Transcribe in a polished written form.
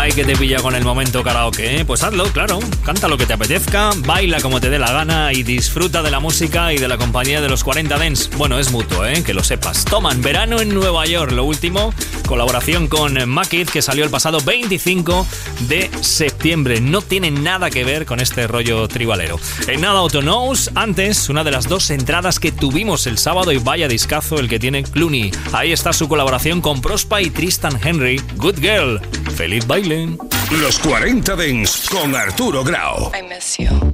Ay, que te pilla con el momento karaoke, ¿eh? Pues hazlo, claro. Canta lo que te apetezca, baila como te dé la gana y disfruta de la música y de la compañía de los 40 Dents. Bueno, es mutuo, que lo sepas. Toman Verano en Nueva York, lo último. Colaboración con Makid, que salió el pasado 25 de septiembre. No tiene nada que ver con este rollo tribalero. En nada, Auto Knows. Antes, una de las dos entradas que tuvimos el sábado, y vaya discazo el que tiene Clooney. Ahí está su colaboración con Prospa y Tristan Henry. Good Girl. ¡Feliz baile! Los 40 Dents con Arturo Grau. I miss you.